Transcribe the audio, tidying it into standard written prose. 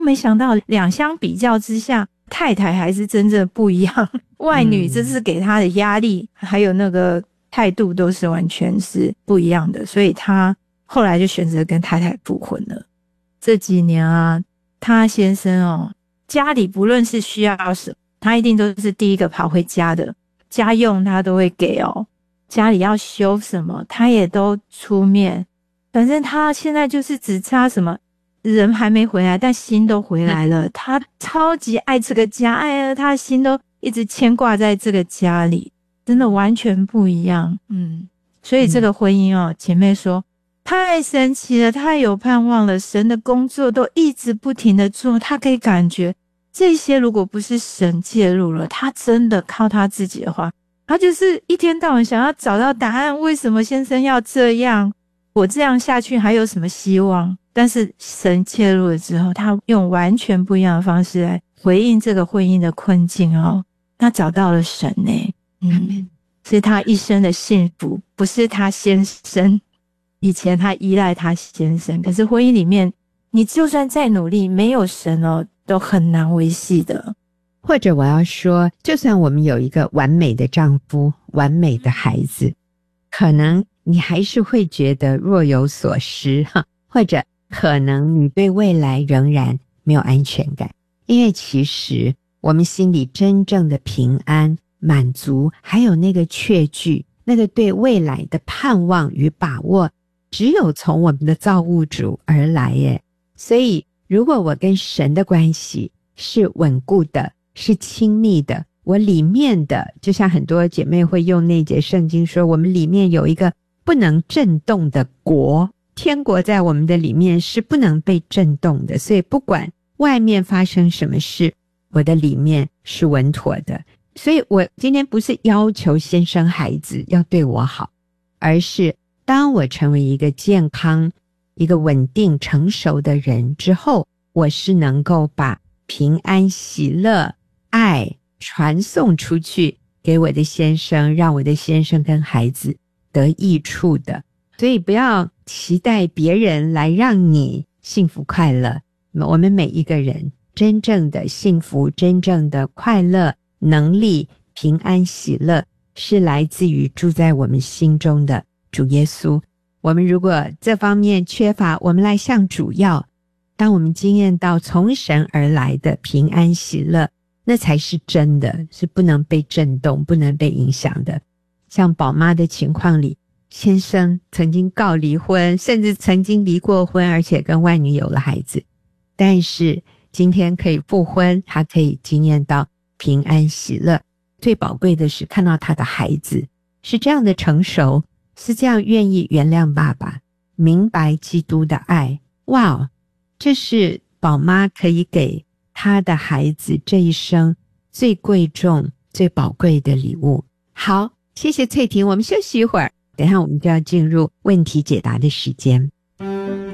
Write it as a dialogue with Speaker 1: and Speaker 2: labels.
Speaker 1: 没想到两相比较之下，太太还是真正不一样，外女这是给他的压力还有那个态度都是完全是不一样的，所以他后来就选择跟太太复婚了。这几年啊，他先生家里不论是需要什么，他一定都是第一个跑回家的，家用他都会给家里要修什么他也都出面，反正他现在就是只差什么人还没回来，但心都回来了。他超级爱这个家，他的心都一直牵挂在这个家里，真的完全不一样。所以这个婚姻姐妹说太神奇了，太有盼望了，神的工作都一直不停的做，他可以感觉这些如果不是神介入了，他真的靠他自己的话，他就是一天到晚想要找到答案，为什么先生要这样，我这样下去还有什么希望。但是神介入了之后，他用完全不一样的方式来回应这个婚姻的困境他找到了神是他一生的幸福，不是他先生。以前他依赖他先生，可是婚姻里面你就算再努力，没有神都很难维系的。
Speaker 2: 或者我要说，就算我们有一个完美的丈夫，完美的孩子，可能你还是会觉得若有所失或者可能你对未来仍然没有安全感。因为其实我们心里真正的平安满足，还有那个确据，那个对未来的盼望与把握，只有从我们的造物主而来耶。所以如果我跟神的关系是稳固的，是亲密的，我里面的就像很多姐妹会用那节圣经说，我们里面有一个不能震动的国，天国在我们的里面是不能被震动的。所以不管外面发生什么事，我的里面是稳妥的。所以我今天不是要求先生孩子要对我好，而是当我成为一个健康一个稳定成熟的人之后，我是能够把平安喜乐爱传送出去给我的先生，让我的先生跟孩子得益处的。所以不要期待别人来让你幸福快乐，我们每一个人真正的幸福，真正的快乐能力平安喜乐是来自于住在我们心中的主耶稣。我们如果这方面缺乏，我们来向主要，当我们经验到从神而来的平安喜乐，那才是真的，是不能被震动不能被影响的。像宝妈的情况里，先生曾经告离婚，甚至曾经离过婚，而且跟外女有了孩子，但是今天可以复婚，他可以经验到平安喜乐。最宝贵的是看到他的孩子是这样的成熟，是这样愿意原谅爸爸，明白基督的爱。哇，这是宝妈可以给他的孩子这一生最贵重最宝贵的礼物。好，谢谢翠婷，我们休息一会儿，等一下我们就要进入问题解答的时间。